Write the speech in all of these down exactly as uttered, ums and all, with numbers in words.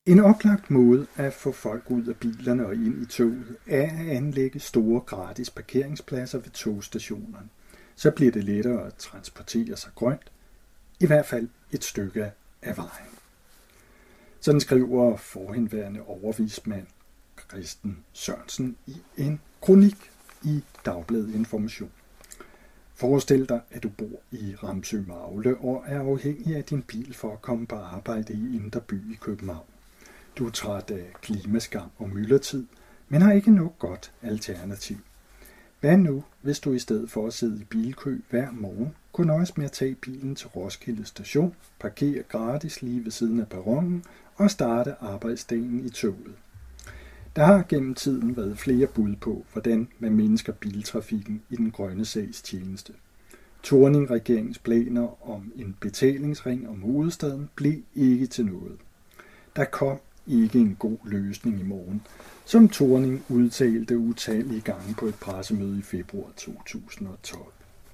En oplagt måde at få folk ud af bilerne og ind i toget er at anlægge store gratis parkeringspladser ved togstationerne. Så bliver det lettere at transportere sig grønt, i hvert fald et stykke af vejen. Sådan skriver forhenværende overvismand Christen Sørensen i en kronik i Dagbladet Information. Forestil dig, at du bor i Ramsø Magle og er afhængig af din bil for at komme på arbejde i Indre By i København. Du er træt af klimaskam og myldretid, men har ikke noget godt alternativ. Hvad nu, hvis du i stedet for at sidde i bilkø hver morgen, kunne nøjes med at tage bilen til Roskilde Station, parkere gratis lige ved siden af perronen og starte arbejdsdagen i toget? Der har gennem tiden været flere bud på, hvordan man mindsker biltrafikken i den grønne sags tjeneste. Thorning-regeringens planer om en betalingsring om hovedstaden blev ikke til noget. Der kom ikke en god løsning i morgen, som Thorning udtalte utallige gange på et pressemøde i februar to tusind og tolv.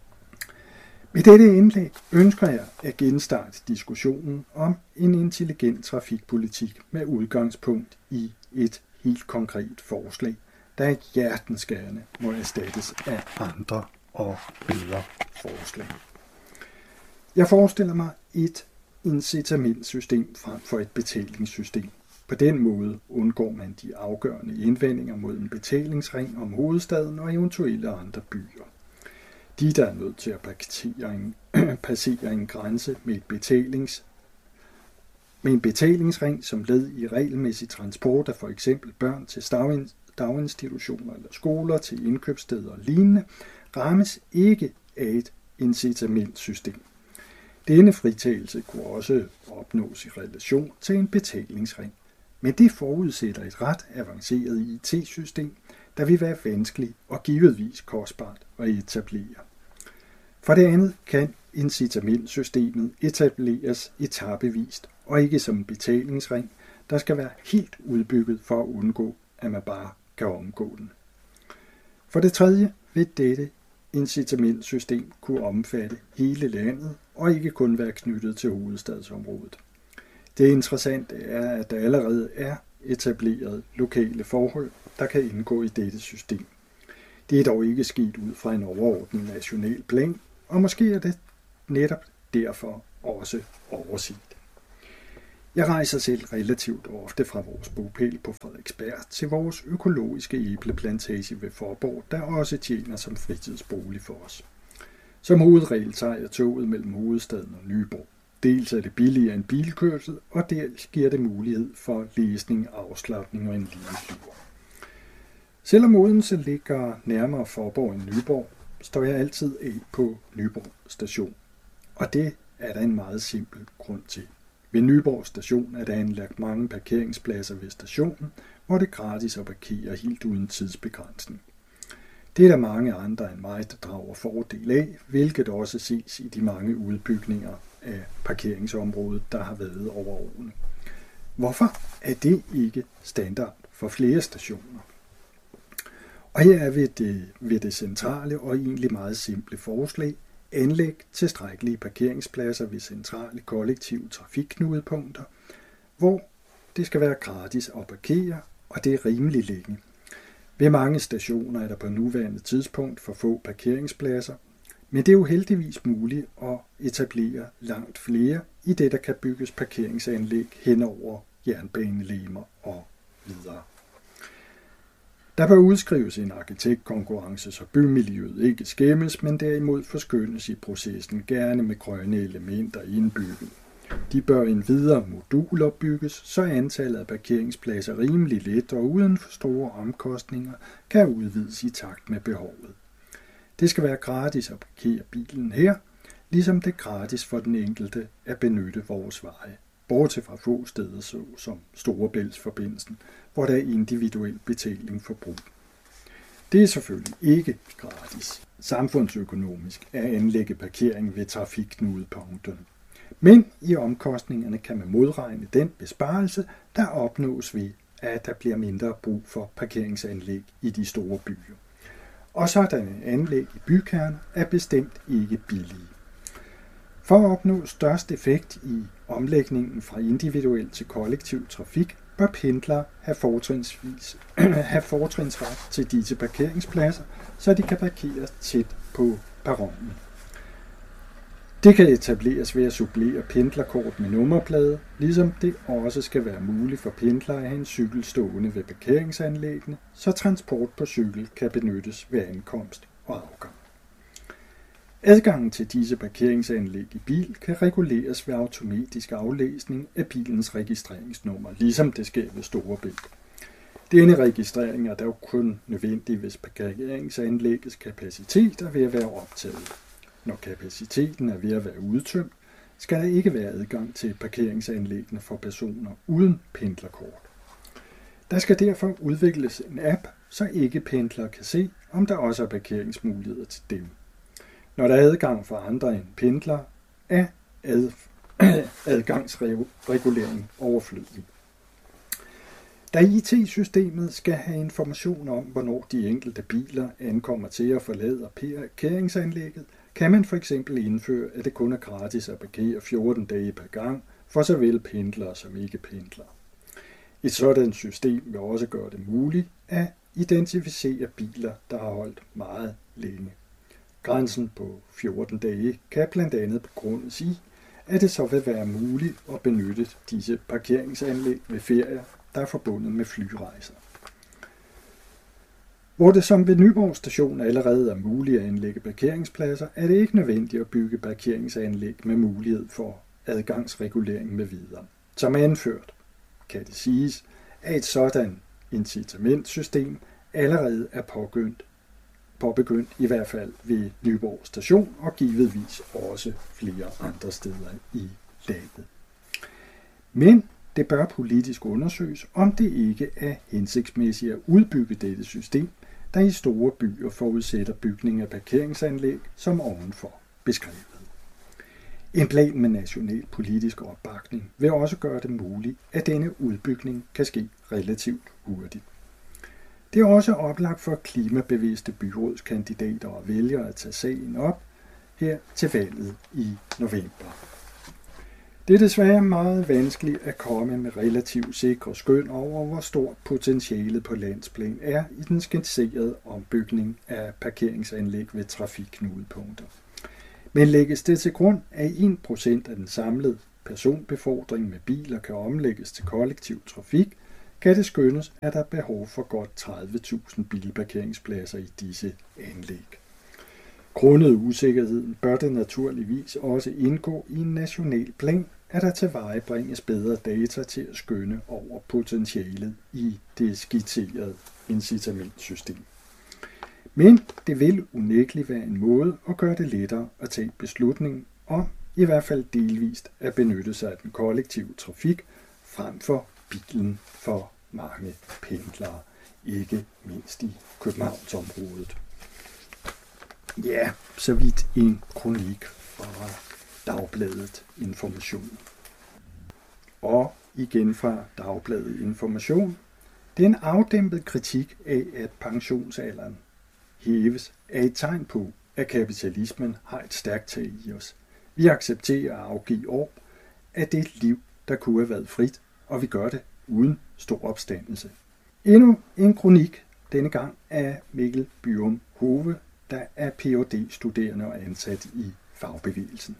Med dette indlæg ønsker jeg at genstarte diskussionen om en intelligent trafikpolitik med udgangspunkt i et helt konkret forslag, der er hjertenskærende må erstattes af andre og bedre forslag. Jeg forestiller mig et incitamentsystem frem for et betalingssystem. På den måde undgår man de afgørende indvendinger mod en betalingsring om hovedstaden og eventuelle andre byer. De, der er nødt til at passere en, passere en grænse med, et betalings, med en betalingsring som led i regelmæssig transport af for eksempel børn til daginstitutioner eller skoler, til indkøbssteder og lignende, rammes ikke af et incitamentsystem. Denne fritagelse kunne også opnås i relation til en betalingsring. Men det forudsætter et ret avanceret I T-system, der vil være vanskeligt og givetvis kostbart at etablere. For det andet kan incitamentsystemet etableres etapevist og ikke som en betalingsring, der skal være helt udbygget for at undgå, at man bare kan omgå den. For det tredje vil dette incitamentsystem kunne omfatte hele landet og ikke kun være knyttet til hovedstadsområdet. Det interessante er, at der allerede er etableret lokale forhold, der kan indgå i dette system. Det er dog ikke sket ud fra en overordnet national plan, og måske er det netop derfor også overset. Jeg rejser selv relativt ofte fra vores bopæl på Frederiksberg til vores økologiske æbleplantage ved Fåborg, der også tjener som fritidsbolig for os. Som hovedregel tager jeg toget mellem hovedstaden og Nyborg. Dels er det billigere end bilkørsel, og dels giver det mulighed for læsning, afslapning og en lille tur. Selvom Odense ligger nærmere Fåborg end Nyborg, står jeg altid af på Nyborg station. Og det er der en meget simpel grund til. Ved Nyborg station er der anlagt mange parkeringspladser ved stationen, hvor det er gratis at parkere helt uden tidsbegrænsning. Det er der mange andre end mig, der drager fordel af, hvilket også ses i de mange udbygninger af parkeringsområdet, der har været over årene. Hvorfor er det ikke standard for flere stationer? Og her er ved det, ved det centrale og egentlig meget simple forslag: anlæg tilstrækkelige parkeringspladser ved centrale kollektive trafikknudepunkter, hvor det skal være gratis at parkere, og det er rimelig længe. Ved mange stationer er der på nuværende tidspunkt for få parkeringspladser, men det er jo heldigvis muligt at etablere langt flere, i det der kan bygges parkeringsanlæg hen over jernbanelemmer og videre. Der bør udskrives en arkitektkonkurrence, så bymiljøet ikke skæmmes, men derimod forskønnes i processen, gerne med grønne elementer indbygget. De bør endvidere moduler bygges, så antallet af parkeringspladser rimelig let og uden for store omkostninger kan udvides i takt med behovet. Det skal være gratis at parkere bilen her, ligesom det er gratis for den enkelte at benytte vores veje, bortset fra få steder som Storebæltsforbindelsen, hvor der er individuel betaling for brug. Det er selvfølgelig ikke gratis samfundsøkonomisk at anlægge parkering ved trafikknudepunkterne. Men i omkostningerne kan man modregne den besparelse, der opnås ved, at der bliver mindre brug for parkeringsanlæg i de store byer. Og sådanne anlæg i bykerner er bestemt ikke billige. For at opnå størst effekt i omlægningen fra individuel til kollektiv trafik, bør pendlere have, fortrinsvis, have fortrinsret til disse parkeringspladser, så de kan parkere tæt på perronen. Det kan etableres ved at supplere pendlerkort med nummerplade, ligesom det også skal være muligt for pendlere at have en cykel stående ved parkeringsanlæggene, så transport på cykel kan benyttes ved ankomst og afgang. Adgangen til disse parkeringsanlæg i bil kan reguleres ved automatisk aflæsning af bilens registreringsnummer, ligesom det sker ved Storebælt. Denne registrering er dog kun nødvendig, hvis parkeringsanlæggets kapacitet er ved at være optaget. Når kapaciteten er ved at være udtømt, skal der ikke være adgang til parkeringsanlæggene for personer uden pendlerkort. Der skal derfor udvikles en app, så ikke pendlere kan se, om der også er parkeringsmuligheder til dem. Når der er adgang for andre end pendlere, er ad, adgangsregulering overflødig. Da I T-systemet skal have information om, hvornår de enkelte biler ankommer til at forlade parkeringsanlægget, kan man for eksempel indføre, at det kun er gratis at parkere fjorten dage per gang for såvel pendlere som ikke pendlere. Et sådan system vil også gøre det muligt at identificere biler, der har holdt meget længe. Grænsen på fjorten dage kan blandt andet begrundes i, at det så vil være muligt at benytte disse parkeringsanlæg ved ferier, der er forbundet med flyrejser. Hvor det som ved Nyborg Station allerede er muligt at anlægge parkeringspladser, er det ikke nødvendigt at bygge parkeringsanlæg med mulighed for adgangsregulering med videre. Som anført, kan det siges, at et sådan incitamentsystem allerede er påbegyndt, påbegyndt i hvert fald ved Nyborg Station og givetvis også flere andre steder i landet. Men det bør politisk undersøges, om det ikke er hensigtsmæssigt at udbygge dette system, der i store byer forudsætter bygning af parkeringsanlæg som ovenfor beskrevet. En plan med national politisk opbakning vil også gøre det muligt, at denne udbygning kan ske relativt hurtigt. Det er også oplagt for klimabevidste byrådskandidater og vælgere at tage sagen op her til valget i november. Det er desværre meget vanskeligt at komme med relativt sikre skøn over, hvor stort potentialet på landsplan er i den skitserede ombygning af parkeringsanlæg ved trafikknudepunkter. Men lægges det til grund, at en procent af den samlede personbefordring med biler kan omlægges til kollektiv trafik, kan det skønnes, at der er behov for godt tredive tusind bilparkeringspladser i disse anlæg. Grundet usikkerheden bør det naturligvis også indgå i en national plan, at der tilvejebringes bedre data til at skønne over potentialet i det skitserede incitamentsystem. Men det vil unægteligt være en måde at gøre det lettere at tage beslutningen om, i hvert fald delvist, at benytte sig af den kollektive trafik frem for bilen for mange pendlere, ikke mindst i Københavnsområdet. Ja, så vidt en kronik fra Dagbladet Information. Og igen fra Dagbladet Information. Det er en afdæmpet kritik af, at pensionsalderen hæves, er et tegn på, at kapitalismen har et stærkt tag i os. Vi accepterer at afgive år, at det er et liv, der kunne have været frit, og vi gør det uden stor opstandelse. Endnu en kronik, denne gang af Mikkel Byrum Hove, der er P H D-studerende og ansat i fagbevægelsen.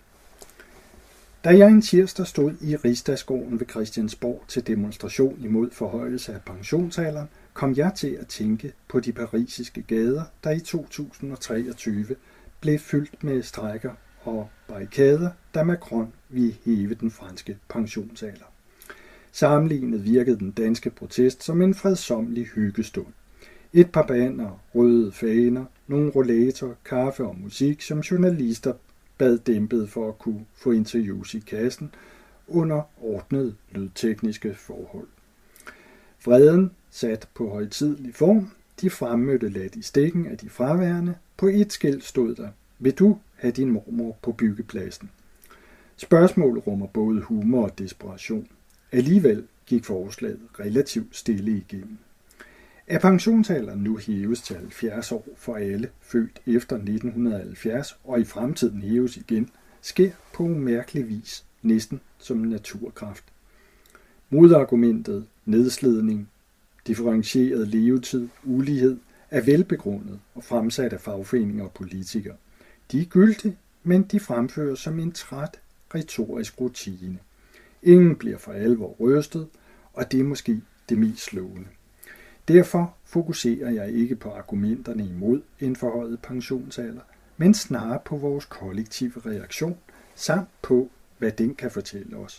Da jeg en tirsdag stod i Rigsdagsgården ved Christiansborg til demonstration imod forhøjelse af pensionsalderen, kom jeg til at tænke på de parisiske gader, der i to tusind og treogtyve blev fyldt med strejker og barrikader, da Macron ville hæve den franske pensionsalder. Sammenlignet virkede den danske protest som en fredsommelig hyggestund. Et par banner, røde faner, nogle rollator, kaffe og musik, som journalister bad dæmpet for at kunne få interviews i kassen under ordnede lydtekniske forhold. Freden sat på højtidelig form, de fremmødte ladt i stikken af de fraværende. På et skilt stod der: vil du have din mormor på byggepladsen? Spørgsmålet rummer både humor og desperation. Alligevel gik forslaget relativt stille igennem. At pensionsalderen nu hæves til halvfjerds år for alle født efter nitten halvfjerds og i fremtiden hæves igen, sker på umærkelig vis næsten som en naturkraft. Modargumentet nedslidning, differentieret levetid, ulighed, er velbegrundet og fremsat af fagforeninger og politikere. De er gyldige, men de fremføres som en træt retorisk rutine. Ingen bliver for alvor rystet, og det er måske det mest slående. Derfor fokuserer jeg ikke på argumenterne imod en forhøjet pensionsalder, men snarere på vores kollektive reaktion, samt på, hvad den kan fortælle os.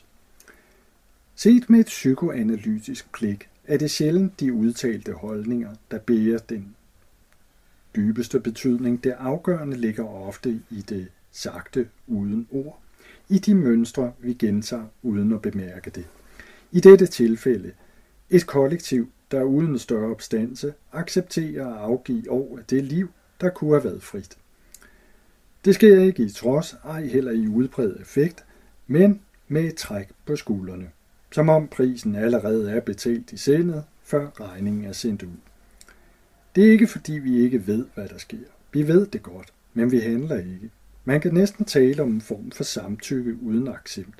Set med et psykoanalytisk blik er det sjældent de udtalte holdninger, der bærer den dybeste betydning. Det afgørende ligger ofte i det sagte uden ord, i de mønstre, vi gentager uden at bemærke det. I dette tilfælde et kollektiv, der uden større opstandelse accepterer at afgive år af det liv, der kunne have været frit. Det sker ikke i trods, ej heller i udbredt effekt, men med et træk på skuldrene, som om prisen allerede er betalt i sindet, før regningen er sendt ud. Det er ikke fordi vi ikke ved, hvad der sker. Vi ved det godt, men vi handler ikke. Man kan næsten tale om en form for samtykke uden accept.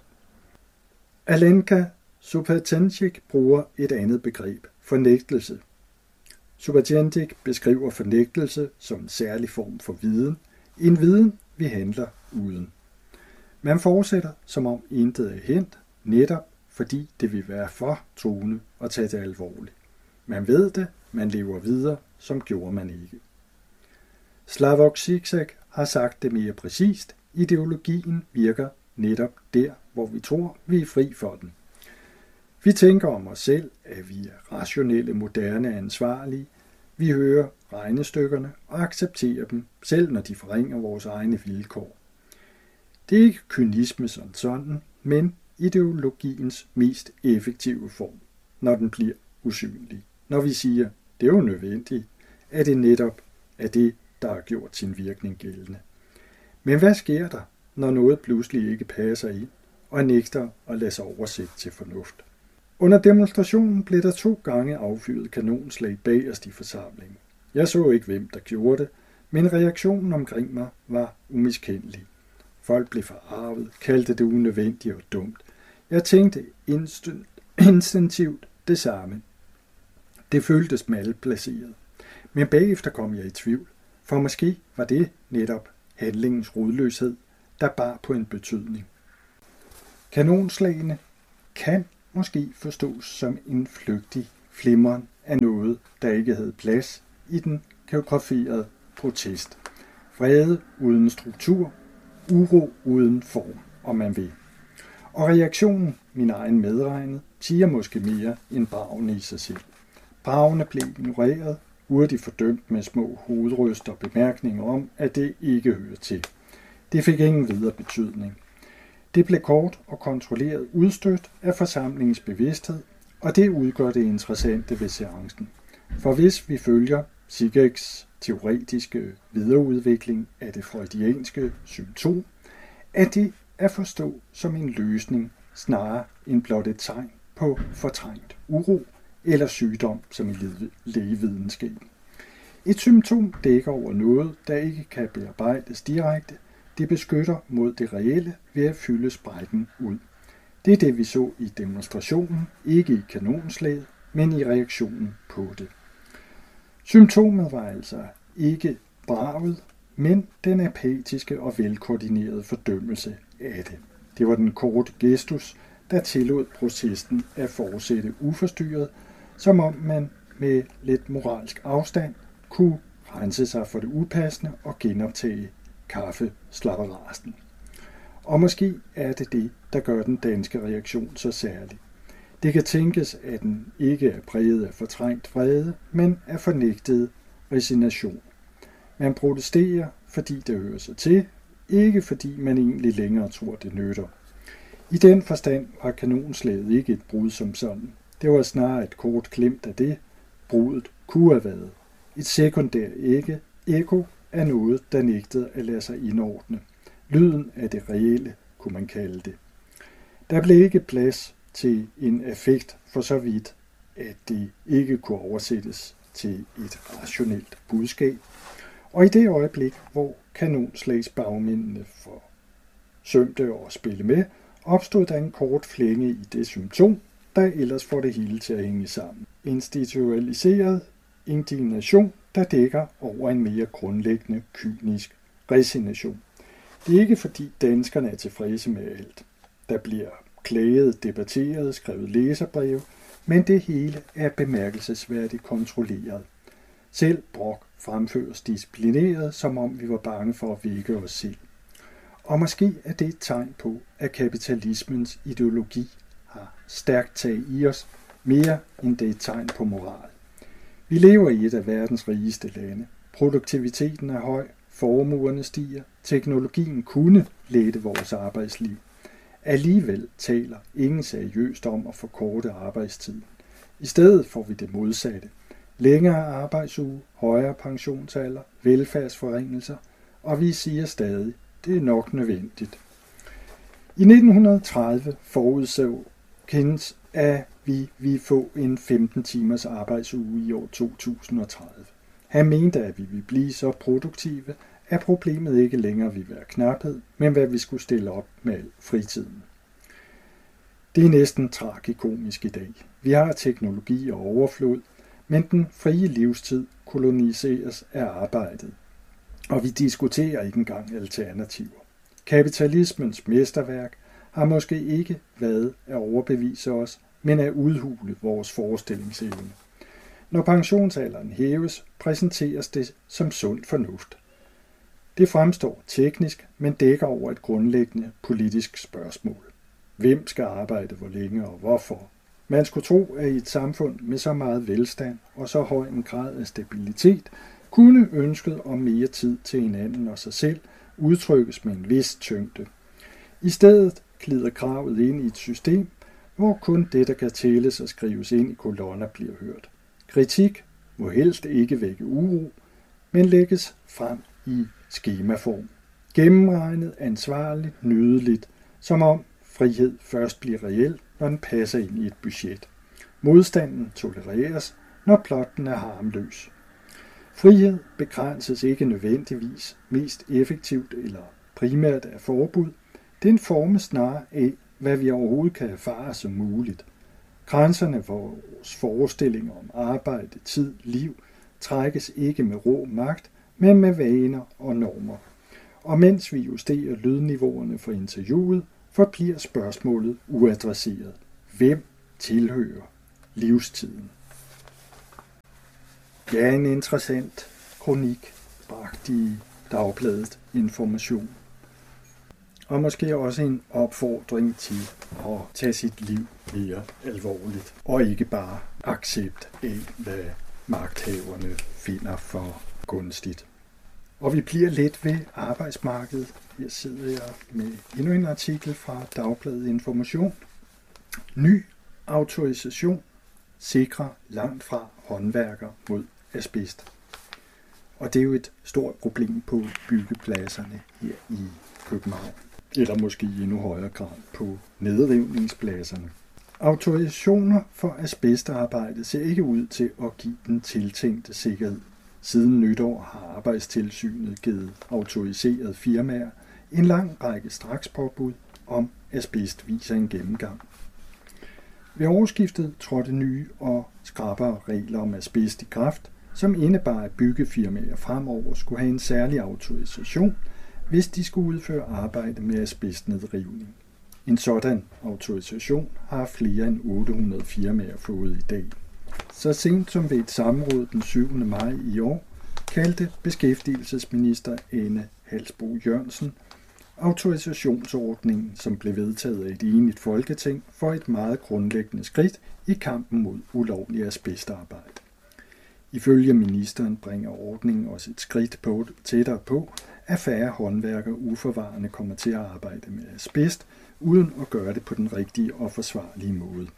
Alenka Supatenchik bruger et andet begreb, fornægtelse. Supatenchik beskriver fornægtelse som en særlig form for viden, en viden, vi handler uden. Man fortsætter, som om intet er hent, netop fordi det vil være for truende at tage det alvorligt. Man ved det, man lever videre, som gjorde man ikke. Slavoj Zizek har sagt det mere præcist. Ideologien virker netop der, hvor vi tror, vi er fri for den. Vi tænker om os selv, at vi er rationelle, moderne og ansvarlige. Vi hører regnestykkerne og accepterer dem, selv når de forringer vores egne vilkår. Det er ikke kynisme som sådan, men ideologiens mest effektive form, når den bliver usynlig. Når vi siger, det er jo nødvendigt, er det netop af det, der har gjort sin virkning gældende. Men hvad sker der, når noget pludselig ikke passer ind og nægter at lade sig oversætte til fornuft? Under demonstrationen blev der to gange affyret kanonslag bagerst i forsamlingen. Jeg så ikke, hvem der gjorde det, men reaktionen omkring mig var umiskendelig. Folk blev forarvet, kaldte det unødvendigt og dumt. Jeg tænkte instinktivt det samme. Det føltes malplaceret. Men bagefter kom jeg i tvivl, for måske var det netop handlingens rodløshed, der bar på en betydning. Kanonslagene kan måske forstås som en flygtig flimren af noget, der ikke havde plads i den koreograferede protest. Vrede uden struktur, uro uden form, om man vil. Og reaktionen, min egen medregnet, siger måske mere end bragene i sig selv. Bragene blev ignoreret, hurtigt fordømt med små hovedryster og bemærkninger om, at det ikke hører til. Det fik ingen videre betydning. Det blev kort og kontrolleret udstødt af forsamlingens bevidsthed, og det udgør det interessante ved seancen. For hvis vi følger Zizeks teoretiske videreudvikling af det freudianske symptom, er det at forstå som en løsning snarere end blot et tegn på fortrængt uro eller sygdom som i lægevidenskaben. Et symptom dækker over noget, der ikke kan bearbejdes direkte. Det beskytter mod det reelle ved at fylde sprækken ud. Det er det, vi så i demonstrationen, ikke i kanonslaget, men i reaktionen på det. Symptomet var altså ikke braget, men den apatiske og velkoordinerede fordømmelse af det. Det var den korte gestus, der tillod processen at fortsætte uforstyrret, som om man med lidt moralsk afstand kunne rense sig for det upassende og genoptage kaffeslapperasten. Og måske er det det, der gør den danske reaktion så særlig. Det kan tænkes, at den ikke er præget af fortrængt vrede, men af fornægtet resignation. Man protesterer, fordi det hører sig til, ikke fordi man egentlig længere tror, det nytter. I den forstand var kanonslaget ikke et brud som sådan. Det var snarere et kort glimt af det, brudet kunne have været. Et sekundært ikke, ekko af noget, der nægtede at lade sig indordne. Lyden af det reelle, kunne man kalde det. Der blev ikke plads til en affekt for så vidt, at det ikke kunne oversættes til et rationelt budskab. Og i det øjeblik, hvor kanonslagsbagmændene forsømte at spille med, opstod der en kort flænge i det symptom, der ellers får det hele til at hænge sammen. Institutionaliseret indignation, der dækker over en mere grundlæggende kynisk resignation. Det er ikke fordi danskerne er tilfredse med alt. Der bliver klaget, debatteret, skrevet læserbreve, men det hele er bemærkelsesværdigt kontrolleret. Selv Brok fremføres disciplineret, som om vi var bange for at vække os selv. Og måske er det et tegn på, at kapitalismens ideologi har stærkt tag i os, mere end det er et tegn på moral. Vi lever i et af verdens rigeste lande. Produktiviteten er høj, formuerne stiger, teknologien kunne lette vores arbejdsliv. Alligevel taler ingen seriøst om at forkorte arbejdstiden. I stedet får vi det modsatte. Længere arbejdsuge, højere pensionsalder, velfærdsforringelser, og vi siger stadig, det er nok nødvendigt. I nitten tredive forudså Keynes, at vi ville få en femten timers arbejdsuge i år to tusind og tredive. Han mente, at vi ville blive så produktive, at problemet ikke længere ville være knaphed, men hvad vi skulle stille op med al fritiden. Det er næsten tragikomisk i dag. Vi har teknologi og overflod, men den frie livstid koloniseres af arbejdet, og vi diskuterer ikke engang alternativer. Kapitalismens mesterværk har måske ikke været at overbevise os, men at udhule vores forestillingsevne. Når pensionsalderen hæves, præsenteres det som sund fornuft. Det fremstår teknisk, men dækker over et grundlæggende politisk spørgsmål. Hvem skal arbejde hvor længe og hvorfor? Man skulle tro, at i et samfund med så meget velstand og så høj en grad af stabilitet, kunne ønsket om mere tid til hinanden og sig selv udtrykkes med en vis tyngde. I stedet glider kravet ind i et system, hvor kun det, der kan tælles og skrives ind i kolonner, bliver hørt. Kritik må helst ikke vække uro, men lægges frem i skemaform. Gennemregnet, ansvarligt, nydeligt, som om frihed først bliver reel, når den passer ind i et budget. Modstanden tolereres, når plotten er harmløs. Frihed begrænses ikke nødvendigvis mest effektivt eller primært af forbud. Den formes snarere af, hvad vi overhovedet kan erfare som muligt. Grænserne for vores forestillinger om arbejde, tid, liv trækkes ikke med rå magt, men med vaner og normer. Og mens vi justerer lydniveauerne for interviewet, forbliver spørgsmålet uadresseret. Hvem tilhører livstiden? Ja, en interessant kronik bragt i Dagbladet Information. Og måske også en opfordring til at tage sit liv mere alvorligt, og ikke bare accept af, hvad magthaverne finder for gunstigt. Og vi bliver lidt ved arbejdsmarkedet. Her sidder jeg med endnu en artikel fra Dagbladet Information. Ny autorisation sikrer langt fra håndværker mod asbest. Og det er jo et stort problem på byggepladserne her i København. Eller måske i endnu højere grad på nedrivningspladserne. Autorisationer for asbestarbejde ser ikke ud til at give den tiltænkte sikkerhed. Siden nytår har Arbejdstilsynet givet autoriserede firmaer en lang række strakspåbud om asbest, viser en gennemgang. Ved årsskiftet trådte nye og skrappere regler om asbest i kraft, som indebar, at byggefirmaer fremover skulle have en særlig autorisation, hvis de skulle udføre arbejde med asbestnedrivning. En sådan autorisation har flere end otte hundrede firmaer fået i dag. Så sent som ved et samråd den syvende maj i år, kaldte beskæftigelsesminister Ane Halsboe Jørgensen autorisationsordningen, som blev vedtaget af et enigt Folketing, for et meget grundlæggende skridt i kampen mod ulovlig asbestarbejde. Ifølge ministeren bringer ordningen også et skridt på, tættere på, at færre håndværkere uforvarende kommer til at arbejde med asbest, uden at gøre det på den rigtige og forsvarlige måde.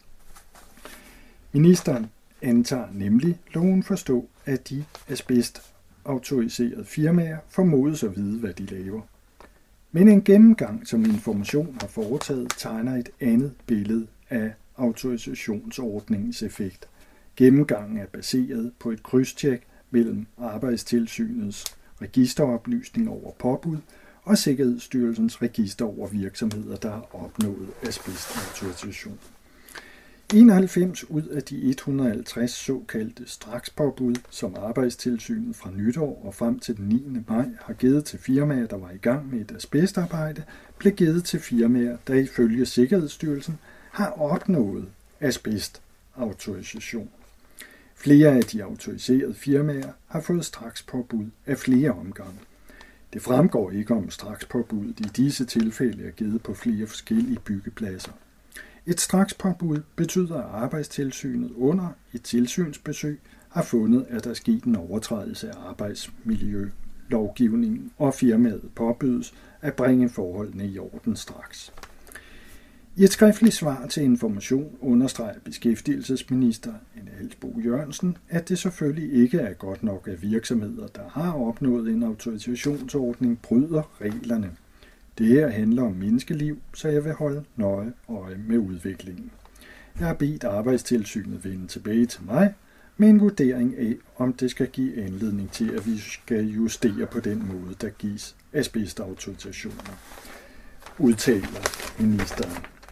Ministeren antager nemlig loven forstå, at de asbestautoriserede firmaer formodes at vide, hvad de laver. Men en gennemgang, som Information har foretaget, tegner et andet billede af autorisationsordningens effekt. Gennemgangen er baseret på et krydstjek mellem Arbejdstilsynets registeroplysning over påbud og Sikkerhedsstyrelsens register over virksomheder, der har opnået asbestautorisation. enoghalvfems ud af de et hundrede og halvtreds såkaldte strakspåbud, som Arbejdstilsynet fra nytår og frem til den niende maj har givet til firmaer, der var i gang med et asbestarbejde, blev givet til firmaer, der ifølge Sikkerhedsstyrelsen har opnået asbestautorisation. Flere af de autoriserede firmaer har fået strakspåbud af flere omgange. Det fremgår ikke, om strakspåbuddet i disse tilfælde er givet på flere forskellige byggepladser. Et strakspåbud betyder, at Arbejdstilsynet under et tilsynsbesøg har fundet, at der er sket en overtrædelse af arbejdsmiljølovgivningen, og firmaet påbydes at bringe forholdene i orden straks. I et skriftligt svar til Information understreger beskæftigelsesminister Ane Halsboe-Jørgensen, at det selvfølgelig ikke er godt nok, at virksomheder, der har opnået en autorisationsordning, bryder reglerne. Det her handler om menneskeliv, så jeg vil holde nøje øje med udviklingen. Jeg har bedt Arbejdstilsynet vende tilbage til mig med en vurdering af, om det skal give anledning til, at vi skal justere på den måde, der gives asbestautorisationer, udtaler ministeren.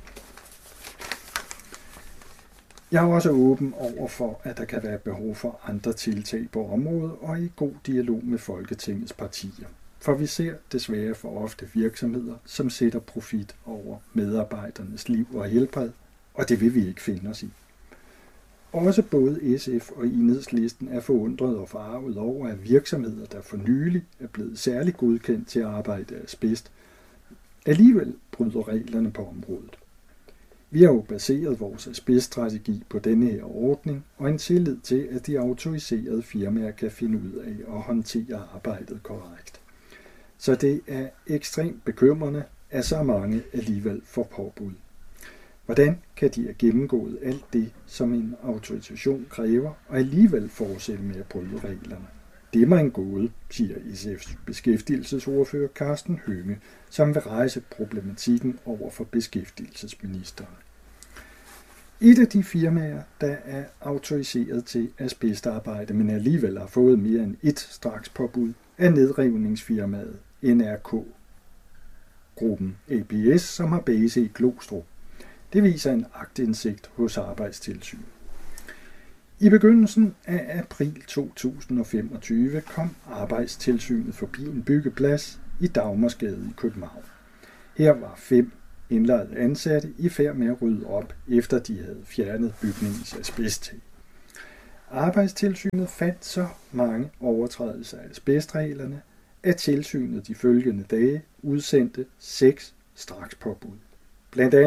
Jeg er også åben over for, at der kan være behov for andre tiltag på området og i god dialog med Folketingets partier. For vi ser desværre for ofte virksomheder, som sætter profit over medarbejdernes liv og helbred, og det vil vi ikke finde os i. Også både S F og Enhedslisten er forundret og forarvet over, at virksomheder, der for nylig er blevet særligt godkendt til at arbejde asbest, alligevel bryder reglerne på området. Vi har jo baseret vores asbeststrategi på denne her ordning og en tillid til, at de autoriserede firmaer kan finde ud af at håndtere arbejdet korrekt. Så det er ekstremt bekymrende, at så mange alligevel får påbud. Hvordan kan de have gennemgået alt det, som en autorisation kræver, og alligevel fortsætte med at bryde reglerne? Det er mig en gåde, siger S F's beskæftigelsesordfører Karsten Hønge, som vil rejse problematikken over for beskæftigelsesministeren. Et af de firmaer, der er autoriseret til asbestarbejde, men alligevel har fået mere end et strakspåbud, er nedrivningsfirmaet N R K-gruppen A B S, som har base i Glostrup. Det viser en aktindsigt hos Arbejdstilsynet. I begyndelsen af april to tusind og femogtyve kom Arbejdstilsynet forbi en byggeplads i Dagmarsgade i København. Her var fem indlejrede ansatte i færd med at rydde op, efter de havde fjernet bygningens asbesttag. Arbejdstilsynet fandt så mange overtrædelser af asbestreglerne, at tilsynet de følgende dage udsendte seks strakspåbud. Blandt andet